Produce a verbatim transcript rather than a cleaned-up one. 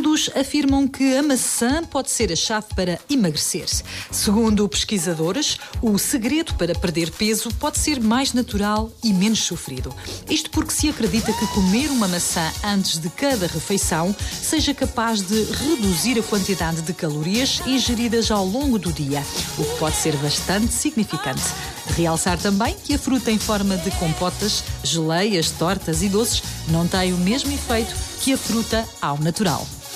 Estudos afirmam que a maçã pode ser a chave para emagrecer. Segundo pesquisadores, o segredo para perder peso pode ser mais natural e menos sofrido. Isto porque se acredita que comer uma maçã antes de cada refeição seja capaz de reduzir a quantidade de calorias ingeridas ao longo do dia, o que pode ser bastante significante. De realçar também que a fruta em forma de compotas, geleias, tortas e doces não tem o mesmo efeito que a fruta ao natural.